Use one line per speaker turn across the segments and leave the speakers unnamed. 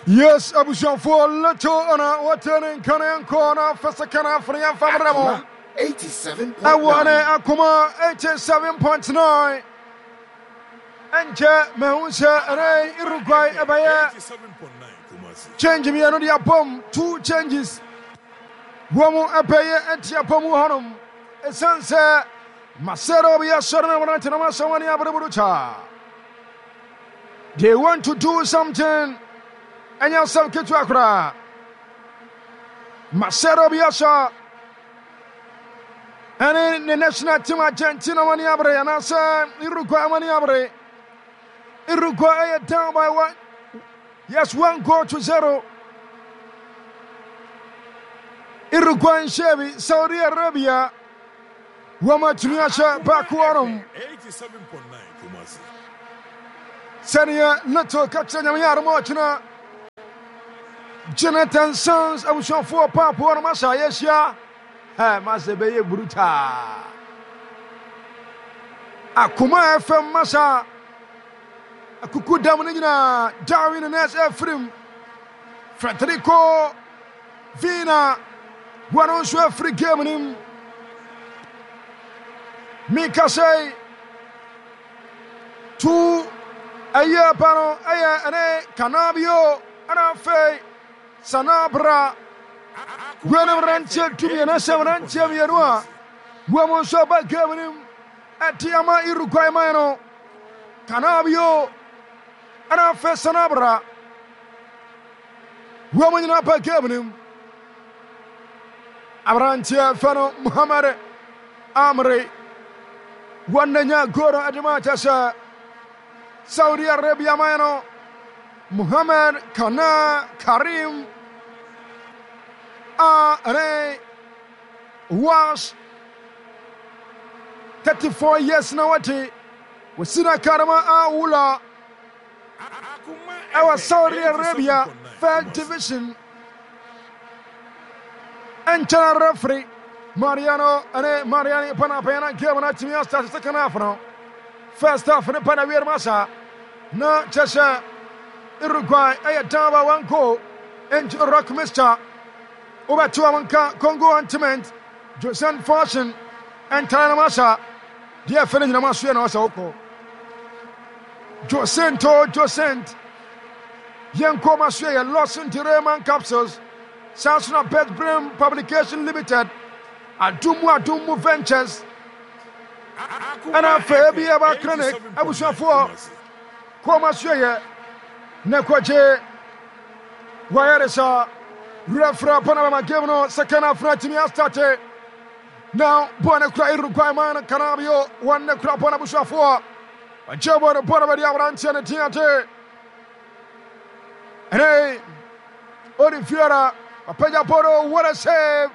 Yes, Abushan for Leto on a Watanin Kanan corner for second half for the Family.
87.
I want Akuma 87.9. And Mehusa and Uruguay Abaya.
87.9.
Change me another Yapom, 2 changes. Womu Abaya and Tiapomu Honum. A sunset. Masero be a certain amount of Masawani Abrabucha. They want to do something. And you're some kid to Accra. Masero Biasha. And in the national team, Argentina Maniabre, and I say, Uruguay Maniabre. Uruguay down by 1. Yes, 1-0. Uruguay and Chevy, Saudi Arabia. Wama Tumiasha, Bakuarum.
87.9.
Senia, Nato Katsanamia Mochina. Jonathan Sons, I was on 4 Papua Masa, yes, ya. Ha, Masabeye Bruta. Akuma FM Masa. Akuku Damanina, Darwin and S. Ephraim. Frederico Vina. One also free game in him. Mika say 2 a year pano, a Canabio, and a fay. Sanabra, whenever I check to me and I 7 and Chavianua, woman so bad giving him at Tiama Iruguay Mano, Canabio, and our first Sanabra, woman in upper giving him Abrantia Fano Muhammad Amri, one Nanya Goro Adamata, Saudi Arabia Mano, Muhammad Kana Karim. Was 34 years now. Wasina Karama Aula. Our Saudi Arabia, 3rd division. And Chana referee Mariano and Mariani Panapena gave an activity started second half now. First half in the Panavir Masa. No, Chesha Uruguay, Ayataba 1 goal. And Rock Mister. Over to Amanka, Congo Antiment, Josan Fashion, and Tanamasha, dear friend in Amasuan Osoko. Josent, Yanko Masuya, Lawson Tireman Capsules, Samsung Pet Brim Publication Limited, Adumu Ventures, and a Fabi about Clinic, Abusha 4, Komasuya, Nekwaje, Wayaresa. Refra Panama Gavano, second half Ratimia started. Now, Bonacra Uruguay Man, Canabio, 1 crop on Abusha 4. A job on the bottom of the Avalanche and the Tiante. And hey, Olifiera, a Pejaporo, what a save.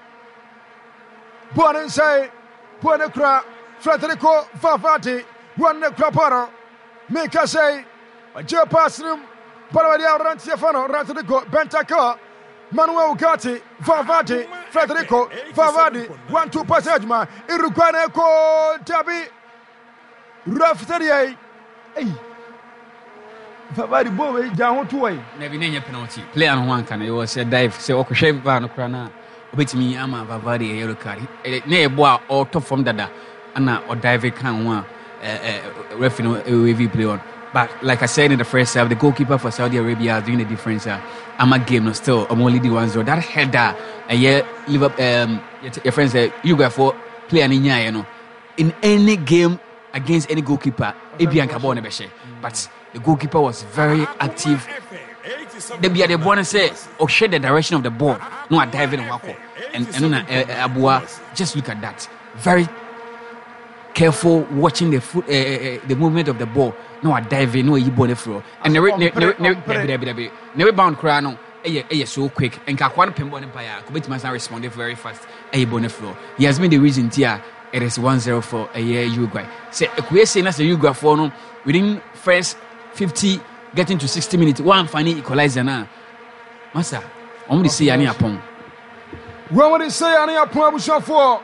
Bonensay, Bonacra, Frederico Favati, 1 crop. Make us say, a job pass room, Panadia Rantiafano, Rantico, Bentaca. Manuel Gatti, Favati, Frederico, Favadi, 1-2 passage man, Uruguay ko Tabi, Rafteria. Hey, Favadi Bowie, down 2 way.
Never name penalty. Play on 1 can it was a dive, say, okay, shave van crana. Which me, I'm a Favadi, a yellow card. Nay, boy, or top from Dada, Anna or dive can one, referee play on. But like I said in the first half, the goalkeeper for Saudi Arabia is doing a difference. I'm a game, no, still, I'm only the 1-0. That header, and yeah, Liverpool, your friends say, you go for play an you know. In any game against any goalkeeper, but the goalkeeper was very active. The one say, or share the direction of the ball, no, I dive in and walk. And Abua, just look at that. Very careful watching the foot, the movement of the ball. No, I dive in, no, you bone through. And never bound crano, so quick. And Kakwan Pembo Empire, commit must responded very fast. A bone floor. He has been the reason here. It is 1-0 for a year Uruguay. Say, if we're saying as a Uruguay for within first 50, getting to 60 minutes, one final equalizer now. Massa, only say any upon.
When would he say any upon Abusha 4?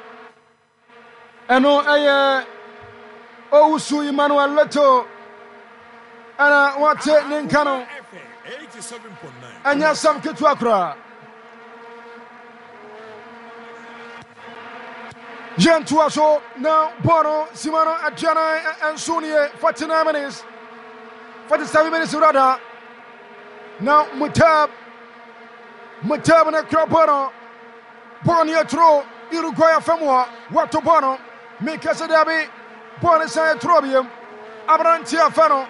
And no, Osu Emmanuel Leto. ana wate ninkano
87.9.
anya sam ketwa kra Yentua so now Bono Simano Adjana and Sunie 49 minutes 47 minutes rather now Mutab and a crop Bono Bonia Tro Uruguay Famua Wato Bono make us a derby Bonisai Trobium Abrantia Fano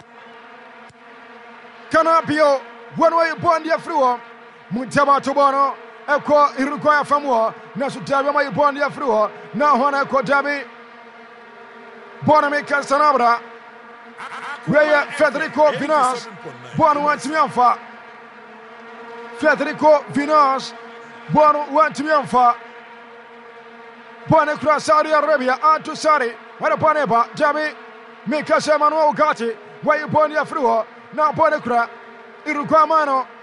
Canapio one way Bondia Frua Mutaba to Bono Eko Uruguay Famua Nasutabi my Bondia Frua now Hona Kodabi Bonamica Sanabra Rea Federico Vinas Bono wants me on fire Federico Vinas Bono wants me on fire Bonacra Saudi Arabia Antu Sari What a Boneba Jabi Mika Manuel Gatti where you Bondia Frua now Bonacra Uruguay Mano